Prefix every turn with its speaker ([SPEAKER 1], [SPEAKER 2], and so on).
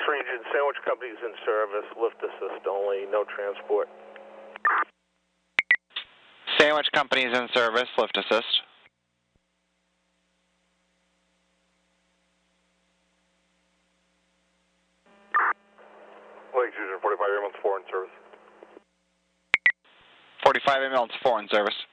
[SPEAKER 1] region, sandwich companies in service, lift assist only, no transport.
[SPEAKER 2] Sandwich companies in service, lift assist.
[SPEAKER 1] Lake Fusion 45 ambulance 4 in service.
[SPEAKER 2] 45 ambulance 4 in service.